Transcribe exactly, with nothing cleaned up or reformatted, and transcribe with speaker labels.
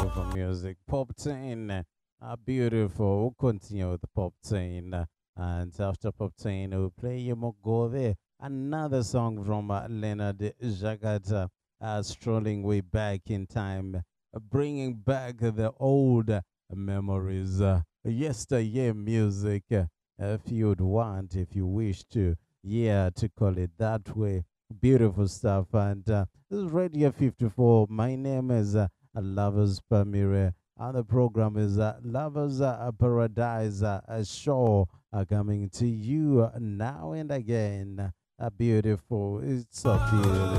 Speaker 1: beautiful music. Pop ten, uh, beautiful. We'll continue with the Pop ten. uh, and after Pop ten, we'll play Yemogove, another song from uh, Leonard Jagata, uh, strolling way back in time, uh, bringing back the old uh, memories, uh, yesteryear music, uh, if you'd want, if you wish to, yeah, to call it that way. Beautiful stuff. And uh, this is Radio fifty-four. My name is uh, Lovers Pamire. And the program is uh, Lovers uh, Paradise uh, a show uh, coming to you now and again. Uh, beautiful. It's so beautiful.